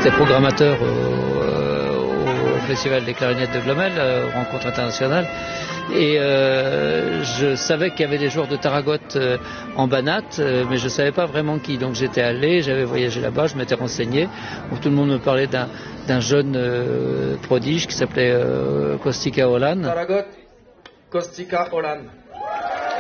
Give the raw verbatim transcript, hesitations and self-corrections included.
j'étais programmateur au, euh, au Festival des clarinettes de Glomel, euh, rencontre internationale. Et euh, je savais qu'il y avait des joueurs de Taragotte euh, en Banat, euh, mais je ne savais pas vraiment qui. Donc j'étais allé, j'avais voyagé là-bas, je m'étais renseigné. Donc, tout le monde me parlait d'un, d'un jeune euh, prodige qui s'appelait euh, Kostika Olan. Taragotte, Kostika Olan.